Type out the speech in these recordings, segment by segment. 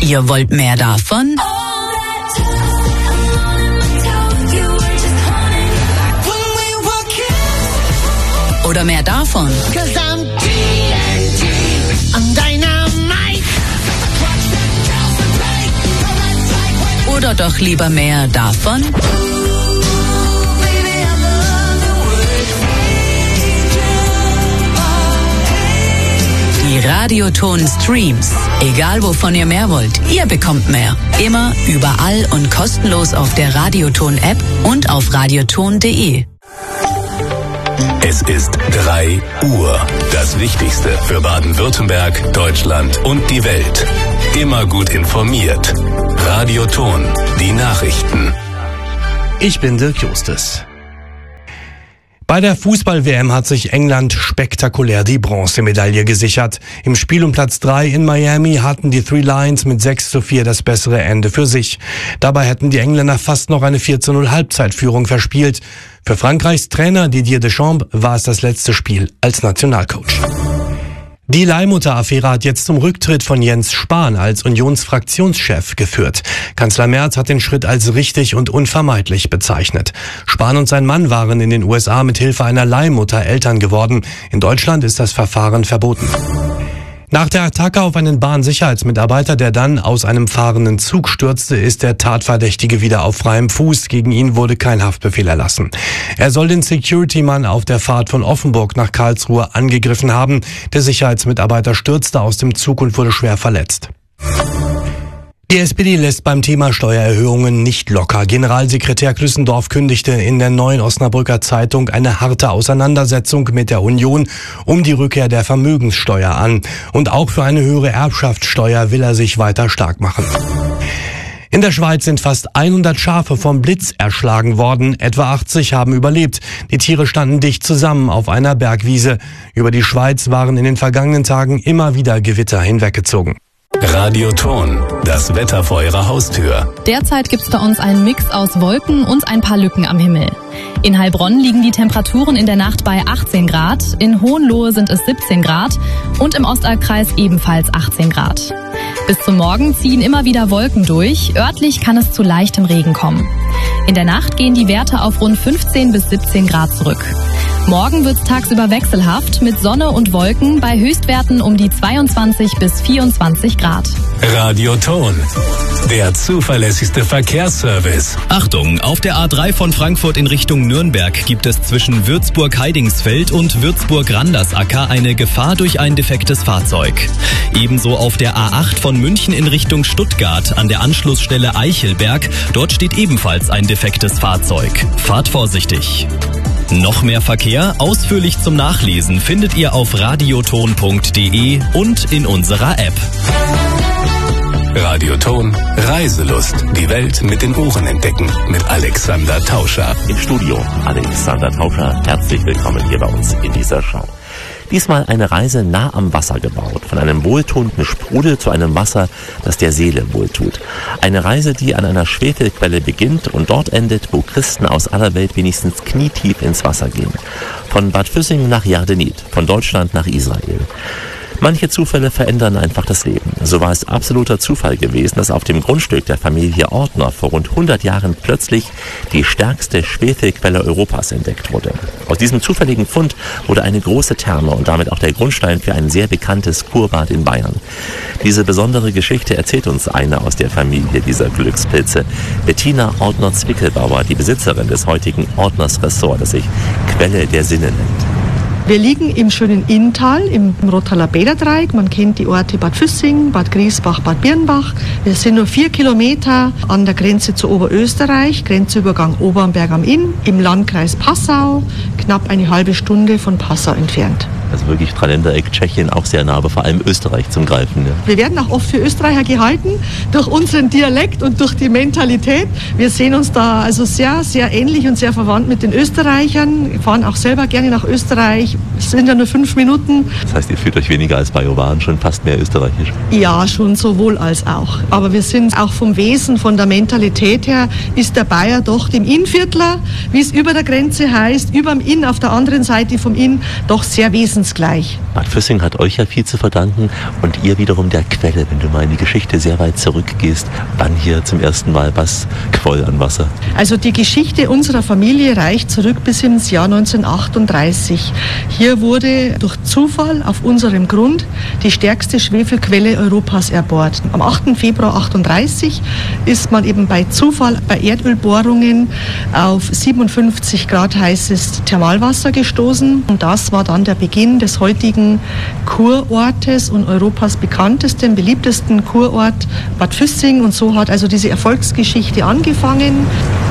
Ihr wollt mehr davon? Oder mehr davon? Oder doch lieber mehr davon? Die Radioton-Streams. Egal wovon ihr mehr wollt, ihr bekommt mehr. Immer, überall und kostenlos auf der Radioton-App und auf radioton.de. Es ist 3 Uhr. Das Wichtigste für Baden-Württemberg, Deutschland und die Welt. Immer gut informiert. Radioton, die Nachrichten. Ich bin Dirk Justus. Bei der Fußball-WM hat sich England spektakulär die Bronzemedaille gesichert. Im Spiel um Platz 3 in Miami hatten die Three Lions mit 6:4 das bessere Ende für sich. Dabei hätten die Engländer fast noch eine 4:0 Halbzeitführung verspielt. Für Frankreichs Trainer Didier Deschamps war es das letzte Spiel als Nationalcoach. Die Leihmutter-Affäre hat jetzt zum Rücktritt von Jens Spahn als Unionsfraktionschef geführt. Kanzler Merz hat den Schritt als richtig und unvermeidlich bezeichnet. Spahn und sein Mann waren in den USA mit Hilfe einer Leihmutter Eltern geworden. In Deutschland ist das Verfahren verboten. Nach der Attacke auf einen Bahnsicherheitsmitarbeiter, der dann aus einem fahrenden Zug stürzte, ist der Tatverdächtige wieder auf freiem Fuß. Gegen ihn wurde kein Haftbefehl erlassen. Er soll den Security-Mann auf der Fahrt von Offenburg nach Karlsruhe angegriffen haben. Der Sicherheitsmitarbeiter stürzte aus dem Zug und wurde schwer verletzt. Die SPD lässt beim Thema Steuererhöhungen nicht locker. Generalsekretär Klüssendorf kündigte in der Neuen Osnabrücker Zeitung eine harte Auseinandersetzung mit der Union um die Rückkehr der Vermögenssteuer an. Und auch für eine höhere Erbschaftssteuer will er sich weiter stark machen. In der Schweiz sind fast 100 Schafe vom Blitz erschlagen worden. Etwa 80 haben überlebt. Die Tiere standen dicht zusammen auf einer Bergwiese. Über die Schweiz waren in den vergangenen Tagen immer wieder Gewitter hinweggezogen. Radioton, das Wetter vor Ihrer Haustür. Derzeit gibt's bei uns einen Mix aus Wolken und ein paar Lücken am Himmel. In Heilbronn liegen die Temperaturen in der Nacht bei 18 Grad, in Hohenlohe sind es 17 Grad und im Ostalbkreis ebenfalls 18 Grad. Bis zum Morgen ziehen immer wieder Wolken durch, örtlich kann es zu leichtem Regen kommen. In der Nacht gehen die Werte auf rund 15 bis 17 Grad zurück. Morgen wird's tagsüber wechselhaft mit Sonne und Wolken bei Höchstwerten um die 22 bis 24 Grad. Radioton, der zuverlässigste Verkehrsservice. Achtung, auf der A3 von Frankfurt in Richtung Nürnberg gibt es zwischen Würzburg-Heidingsfeld und Würzburg-Randersacker eine Gefahr durch ein defektes Fahrzeug. Ebenso auf der A8 von München in Richtung Stuttgart an der Anschlussstelle Eichelberg. Dort steht ebenfalls ein defektes Fahrzeug. Fahrt vorsichtig. Noch mehr Verkehr, ausführlich zum Nachlesen, findet ihr auf radioton.de und in unserer App. Radioton, Reiselust, die Welt mit den Ohren entdecken, mit Alexander Tauscher. Im Studio Alexander Tauscher, herzlich willkommen hier bei uns in dieser Show. Diesmal eine Reise nah am Wasser gebaut, von einem wohltuenden Sprudel zu einem Wasser, das der Seele wohltut. Eine Reise, die an einer Schwefelquelle beginnt und dort endet, wo Christen aus aller Welt wenigstens knietief ins Wasser gehen. Von Bad Füssing nach Jordanit, von Deutschland nach Israel. Manche Zufälle verändern einfach das Leben. So war es absoluter Zufall gewesen, dass auf dem Grundstück der Familie Ortner vor rund 100 Jahren plötzlich die stärkste Schwefelquelle Europas entdeckt wurde. Aus diesem zufälligen Fund wurde eine große Therme und damit auch der Grundstein für ein sehr bekanntes Kurbad in Bayern. Diese besondere Geschichte erzählt uns eine aus der Familie dieser Glückspilze, Bettina Ortner-Zwickelbauer, die Besitzerin des heutigen Ortners Ressort, das sich Quelle der Sinne nennt. Wir liegen im schönen Inntal, im Rottaler Bäderdreieck. Man kennt die Orte Bad Füssing, Bad Griesbach, Bad Birnbach. Wir sind nur 4 Kilometer an der Grenze zu Oberösterreich, Grenzübergang Obernberg am Inn, im Landkreis Passau, knapp eine halbe Stunde von Passau entfernt. Also wirklich Dreiländereck, Tschechien auch sehr nah, aber vor allem Österreich zum Greifen. Ja. Wir werden auch oft für Österreicher gehalten, durch unseren Dialekt und durch die Mentalität. Wir sehen uns da also sehr, sehr ähnlich und sehr verwandt mit den Österreichern. Wir fahren auch selber gerne nach Österreich. Es sind ja nur 5 Minuten. Das heißt, ihr fühlt euch weniger als Bajoran, schon fast mehr österreichisch? Ja, schon sowohl als auch. Aber wir sind auch vom Wesen, von der Mentalität her, ist der Bayer doch dem Innviertler, wie es über der Grenze heißt, über dem Inn, auf der anderen Seite vom Inn, doch sehr wesensgleich. Bad Füssing hat euch ja viel zu verdanken und ihr wiederum der Quelle, wenn du mal in die Geschichte sehr weit zurückgehst, wann hier zum ersten Mal was quoll an Wasser? Also die Geschichte unserer Familie reicht zurück bis ins Jahr 1938. Hier wurde durch Zufall auf unserem Grund die stärkste Schwefelquelle Europas erbohrt. Am 8. Februar 1938 ist man eben bei Zufall bei Erdölbohrungen auf 57 Grad heißes Thermalwasser gestoßen. Und das war dann der Beginn des heutigen Kurortes und Europas bekanntesten, beliebtesten Kurort Bad Füssing. Und so hat also diese Erfolgsgeschichte angefangen.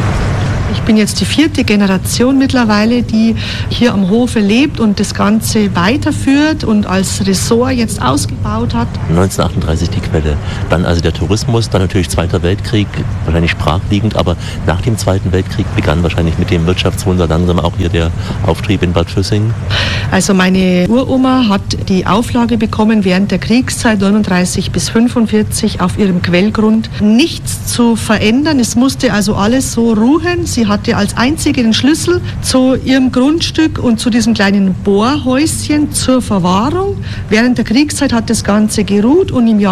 Ich bin jetzt die 4. Generation mittlerweile, die hier am Hofe lebt und das Ganze weiterführt und als Ressort jetzt ausgebaut hat. 1938 die Quelle, dann also der Tourismus, dann natürlich Zweiter Weltkrieg, wahrscheinlich brachliegend, aber nach dem Zweiten Weltkrieg begann wahrscheinlich mit dem Wirtschaftswunder langsam auch hier der Auftrieb in Bad Füssing. Also meine Uroma hat die Auflage bekommen, während der Kriegszeit 39 bis 45 auf ihrem Quellgrund nichts zu verändern. Es musste also alles so ruhen. Sie hatte als einzige den Schlüssel zu ihrem Grundstück und zu diesem kleinen Bohrhäuschen zur Verwahrung. Während der Kriegszeit hat das Ganze geruht und im Jahr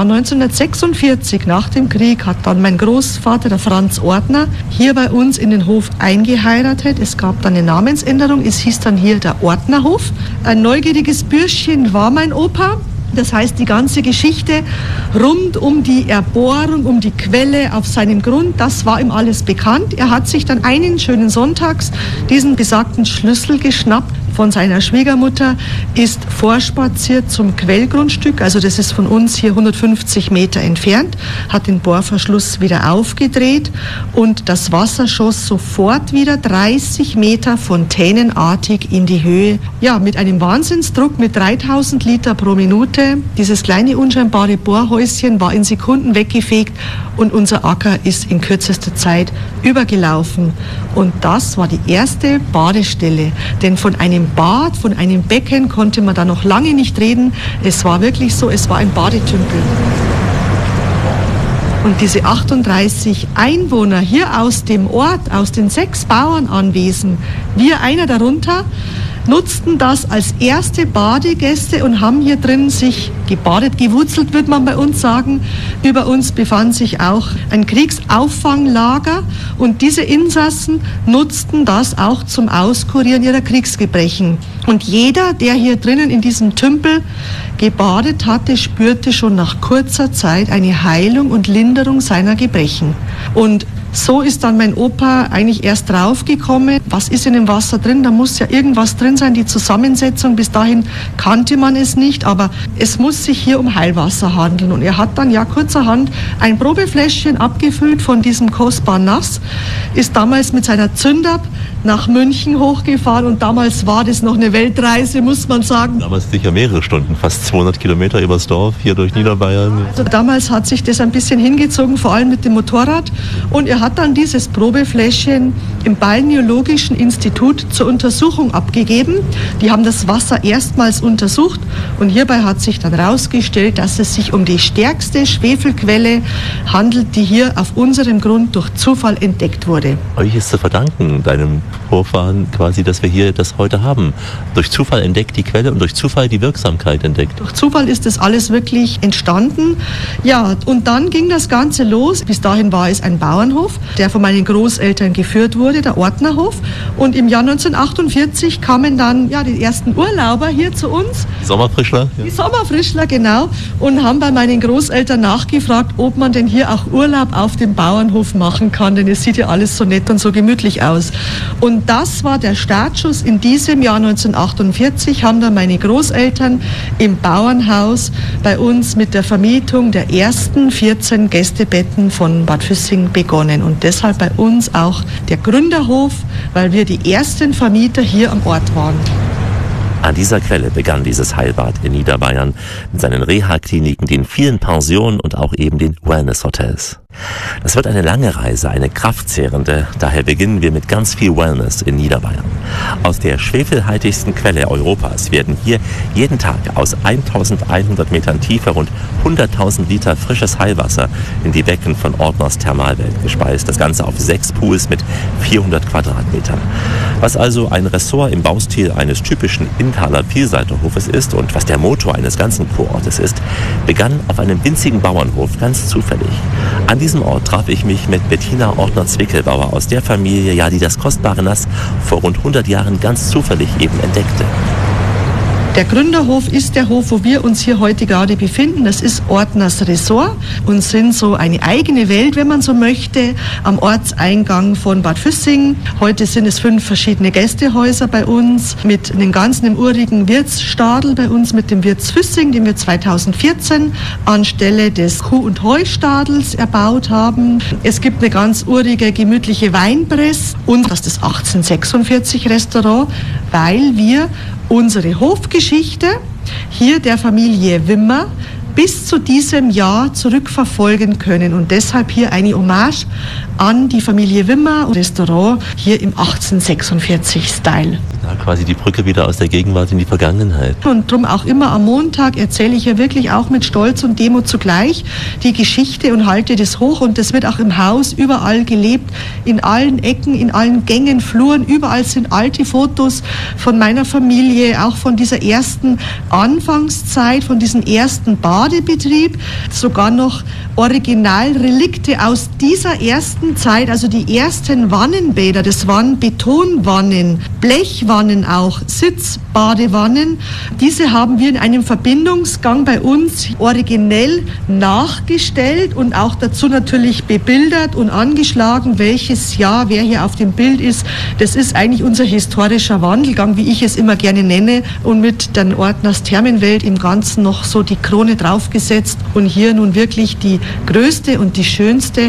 1946, nach dem Krieg, hat dann mein Großvater, der Franz Ortner, hier bei uns in den Hof eingeheiratet. Es gab dann eine Namensänderung, es hieß dann hier der Ortnerhof. Ein neugieriges Bürschchen war mein Opa. Das heißt, die ganze Geschichte rund um die Erbohrung, um die Quelle auf seinem Grund, das war ihm alles bekannt. Er hat sich dann einen schönen Sonntags diesen besagten Schlüssel geschnappt von seiner Schwiegermutter, ist vorspaziert zum Quellgrundstück, also das ist von uns hier 150 Meter entfernt, hat den Bohrverschluss wieder aufgedreht und das Wasser schoss sofort wieder 30 Meter fontänenartig in die Höhe. Ja, mit einem Wahnsinnsdruck mit 3000 Liter pro Minute. Dieses kleine unscheinbare Bohrhäuschen war in Sekunden weggefegt und unser Acker ist in kürzester Zeit übergelaufen. Und das war die erste Badestelle, denn von einem Bad, von einem Becken konnte man da noch lange nicht reden. Es war wirklich so, es war ein Badetümpel. Und diese 38 Einwohner hier aus dem Ort, aus den 6 Bauernanwesen, wir einer darunter, nutzten das als erste Badegäste und haben hier drin sich gebadet, gewurzelt, würde man bei uns sagen. Über uns befand sich auch ein Kriegsauffanglager und diese Insassen nutzten das auch zum Auskurieren ihrer Kriegsgebrechen. Und jeder, der hier drinnen in diesem Tümpel gebadet hatte, spürte schon nach kurzer Zeit eine Heilung und Linderung seiner Gebrechen. Und so ist dann mein Opa eigentlich erst draufgekommen, was ist in dem Wasser drin, da muss ja irgendwas drin sein, die Zusammensetzung, bis dahin kannte man es nicht, aber es muss sich hier um Heilwasser handeln und er hat dann ja kurzerhand ein Probefläschchen abgefüllt von diesem kostbaren Nass, ist damals mit seiner Zündab nach München hochgefahren und damals war das noch eine Weltreise, muss man sagen. Damals sicher mehrere Stunden, fast 200 Kilometer übers Dorf, hier durch Niederbayern. Also damals hat sich das ein bisschen hingezogen, vor allem mit dem Motorrad und er hat dann dieses Probefläschchen im Balneologischen Institut zur Untersuchung abgegeben. Die haben das Wasser erstmals untersucht und hierbei hat sich dann herausgestellt, dass es sich um die stärkste Schwefelquelle handelt, die hier auf unserem Grund durch Zufall entdeckt wurde. Euch ist zu verdanken, deinem Vorfahren quasi, dass wir hier das heute haben. Durch Zufall entdeckt die Quelle und durch Zufall die Wirksamkeit entdeckt. Durch Zufall ist das alles wirklich entstanden. Ja, und dann ging das Ganze los. Bis dahin war es ein Bauernhof, der von meinen Großeltern geführt wurde, der Ortnerhof. Und im Jahr 1948 kamen dann ja die ersten Urlauber hier zu uns. Sommerfrischler? Ja. Die Sommerfrischler, genau. Und haben bei meinen Großeltern nachgefragt, ob man denn hier auch Urlaub auf dem Bauernhof machen kann, denn es sieht ja alles so nett und so gemütlich aus. Und das war der Startschuss. In diesem Jahr 1948 haben dann meine Großeltern im Bauernhaus bei uns mit der Vermietung der ersten 14 Gästebetten von Bad Füssing begonnen. Und deshalb bei uns auch der Gründerhof, weil wir die ersten Vermieter hier am Ort waren. An dieser Quelle begann dieses Heilbad in Niederbayern mit seinen Reha-Kliniken, den vielen Pensionen und auch eben den Wellness-Hotels. Das wird eine lange Reise, eine kraftzehrende. Daher beginnen wir mit ganz viel Wellness in Niederbayern. Aus der schwefelhaltigsten Quelle Europas werden hier jeden Tag aus 1100 Metern Tiefe rund 100.000 Liter frisches Heilwasser in die Becken von Ortners Thermalwelt gespeist. Das Ganze auf 6 Pools mit 400 Quadratmetern. Was also ein Ressort im Baustil eines typischen Inntaler Vielseiterhofes ist und was der Motor eines ganzen Kurortes ist, begann auf einem winzigen Bauernhof ganz zufällig. An diesem Ort traf ich mich mit Bettina Ortner-Zwickelbauer aus der Familie, ja, die das kostbare Nass vor rund 100 Jahren ganz zufällig eben entdeckte. Der Gründerhof ist der Hof, wo wir uns hier heute gerade befinden. Das ist Ortners Ressort und sind so eine eigene Welt, wenn man so möchte, am Ortseingang von Bad Füssing. Heute sind es 5 verschiedene Gästehäuser bei uns mit einem ganzen urigen Wirtsstadel bei uns, mit dem Wirts Füssing, den wir 2014 anstelle des Kuh- und Heustadels erbaut haben. Es gibt eine ganz urige, gemütliche Weinpress und das 1846 Restaurant, weil wir unsere Hofgeschichte hier der Familie Wimmer bis zu diesem Jahr zurückverfolgen können und deshalb hier eine Hommage an die Familie Wimmer, Restaurant hier im 1846-Style. Ja, quasi die Brücke wieder aus der Gegenwart in die Vergangenheit. Und darum auch immer am Montag erzähle ich ja wirklich auch mit Stolz und Demut zugleich die Geschichte und halte das hoch und das wird auch im Haus überall gelebt, in allen Ecken, in allen Gängen, Fluren, überall sind alte Fotos von meiner Familie, auch von dieser ersten Anfangszeit, von diesem ersten Badebetrieb, sogar noch Originalrelikte aus dieser ersten Zeit, also die ersten Wannenbäder, das waren Betonwannen, Blechwannen auch, Sitzbadewannen. Diese haben wir in einem Verbindungsgang bei uns originell nachgestellt und auch dazu natürlich bebildert und angeschlagen, welches Jahr, wer hier auf dem Bild ist. Das ist eigentlich unser historischer Wandelgang, wie ich es immer gerne nenne, und mit der Ortners Thermenwelt im Ganzen noch so die Krone draufgesetzt und hier nun wirklich die größte und die schönste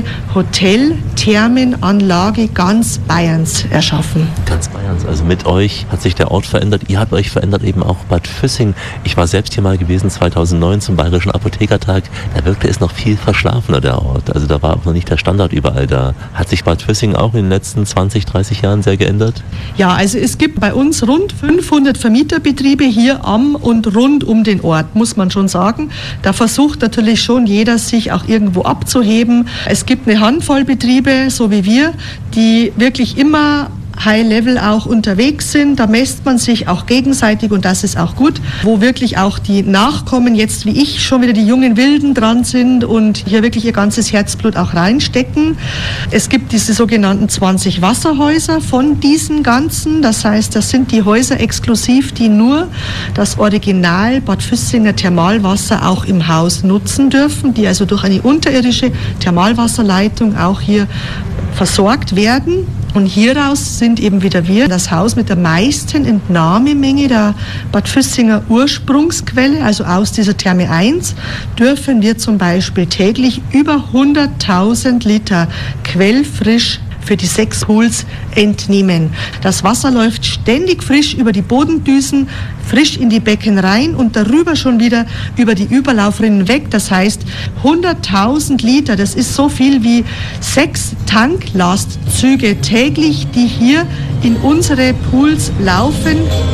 Hotel-Thermenanlage ganz Bayerns erschaffen. Ganz Bayerns, also mit euch hat sich der Ort verändert. Ihr habt euch verändert, eben auch Bad Füssing. Ich war selbst hier mal gewesen 2009 zum Bayerischen Apothekertag. Da wirkte es noch viel verschlafener, der Ort. Also da war auch noch nicht der Standard überall da. Hat sich Bad Füssing auch in den letzten 20, 30 Jahren sehr geändert? Ja, also es gibt bei uns rund 500 Vermieterbetriebe hier am und rund um den Ort, muss man schon sagen. Da versucht natürlich schon jeder, sich auch irgendwo abzuheben. Es gibt eine Handvoll Betriebe, so wie wir, die wirklich immer High-Level auch unterwegs sind. Da messt man sich auch gegenseitig und das ist auch gut, wo wirklich auch die Nachkommen jetzt wie ich schon wieder die jungen Wilden dran sind und hier wirklich ihr ganzes Herzblut auch reinstecken. Es gibt diese sogenannten 20 Wasserhäuser von diesen ganzen. Das heißt, das sind die Häuser exklusiv, die nur das Original Bad Füssinger Thermalwasser auch im Haus nutzen dürfen, die also durch eine unterirdische Thermalwasserleitung auch hier versorgt werden. Und hieraus sind eben wieder wir das Haus mit der meisten Entnahmemenge der Bad Füssinger Ursprungsquelle, also aus dieser Therme 1, dürfen wir zum Beispiel täglich über 100.000 Liter quellfrisch für die 6 Pools entnehmen. Das Wasser läuft ständig frisch über die Bodendüsen, frisch in die Becken rein und darüber schon wieder über die Überlaufrinnen weg. Das heißt, 100.000 Liter, das ist so viel wie 6 Tanklastzüge täglich, die hier in unsere Pools laufen.